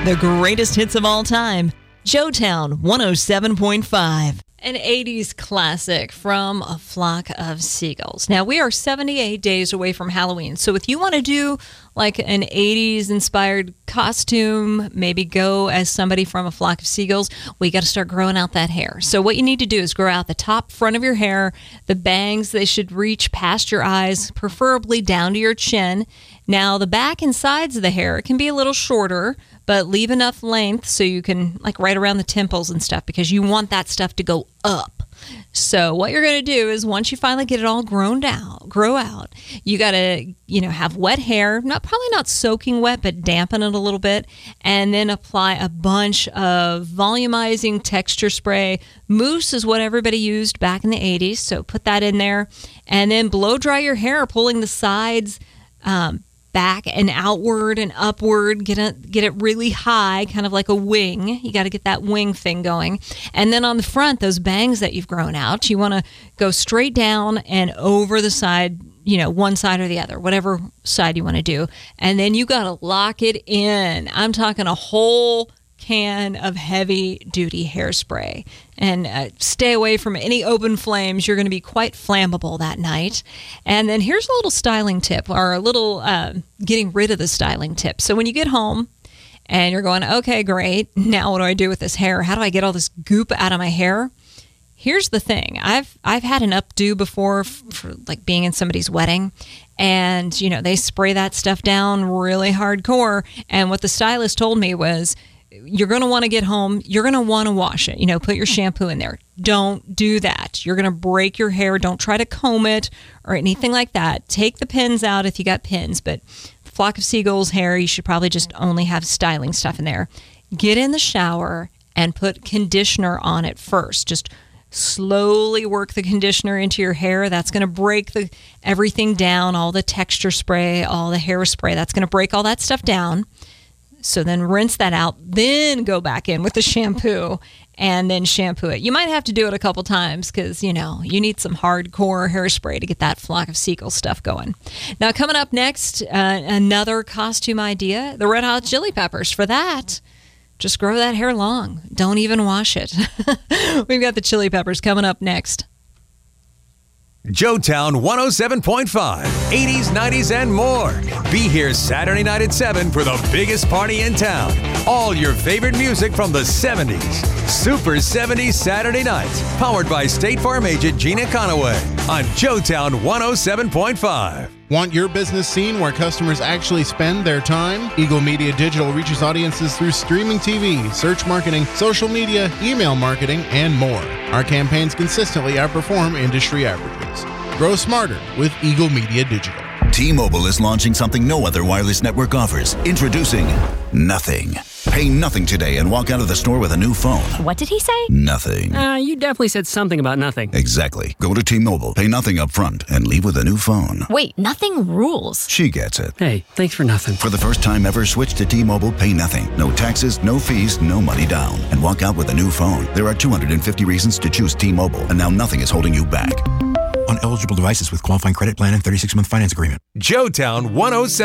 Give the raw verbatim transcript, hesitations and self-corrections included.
the greatest hits of all time. Joetown one oh seven point five. An eighties classic from A Flock of Seagulls. Now, we are seventy-eight days away from Halloween, so if you want to do like an eighties-inspired costume, maybe go as somebody from A Flock of Seagulls, we got to start growing out that hair. So what you need to do is grow out the top front of your hair, the bangs, they should reach past your eyes, preferably down to your chin. Now, the back and sides of the hair can be a little shorter, but leave enough length so you can, like, right around the temples and stuff, because you want that stuff to go up. So what you're going to do is once you finally get it all grown out, grow out, you got to, you know, have wet hair, not probably not soaking wet, but dampen it a little bit, and then apply a bunch of volumizing texture spray. Mousse is what everybody used back in the eighties, so put that in there, and then blow dry your hair, pulling the sides um, back and outward and upward. Get it, get it really high, kind of like a wing. You got to get that wing thing going. And then on the front, those bangs that you've grown out, you want to go straight down and over the side, you know, one side or the other, whatever side you want to do. And then you got to lock it in. I'm talking a whole can of heavy-duty hairspray. And uh, stay away from any open flames. You're going to be quite flammable that night. And then here's a little styling tip, or a little uh, getting rid of the styling tip. So when you get home and you're going, okay, great, now what do I do with this hair? How do I get all this goop out of my hair? Here's the thing. I've I've had an updo before for, for like being in somebody's wedding. And, you know, they spray that stuff down really hardcore. And what the stylist told me was, you're going to want to get home. You're going to want to wash it. You know, put your shampoo in there. Don't do that. You're going to break your hair. Don't try to comb it or anything like that. Take the pins out if you got pins. But Flock of Seagulls hair, you should probably just only have styling stuff in there. Get in the shower and put conditioner on it first. Just slowly work the conditioner into your hair. That's going to break the everything down, all the texture spray, all the hairspray. That's going to break all that stuff down. So then rinse that out, then go back in with the shampoo and then shampoo it. You might have to do it a couple times because, you know, you need some hardcore hairspray to get that Flock of Seagulls stuff going. Now, coming up next, uh, another costume idea, the Red Hot Chili Peppers. For that, just grow that hair long. Don't even wash it. We've got the Chili Peppers coming up next. Joetown one oh seven point five, eighties, nineties, and more. Be here Saturday night at seven for the biggest party in town. All your favorite music from the seventies. Super seventies Saturday nights. Powered by State Farm agent Gina Conaway on Joetown one oh seven point five. Want your business seen where customers actually spend their time? Eagle Media Digital reaches audiences through streaming T V, search marketing, social media, email marketing, and more. Our campaigns consistently outperform industry averages. Grow smarter with Eagle Media Digital. T-Mobile is launching something no other wireless network offers. Introducing Nothing. Pay nothing today and walk out of the store with a new phone. What did he say? Nothing. Uh, you definitely said something about nothing. Exactly. Go to T-Mobile, pay nothing up front, and leave with a new phone. Wait, nothing rules. She gets it. Hey, thanks for nothing. For the first time ever, switch to T-Mobile, pay nothing. No taxes, no fees, no money down. And walk out with a new phone. There are two hundred fifty reasons to choose T-Mobile, and now nothing is holding you back. On eligible devices with qualifying credit plan and thirty-six month finance agreement. Joetown one oh seven.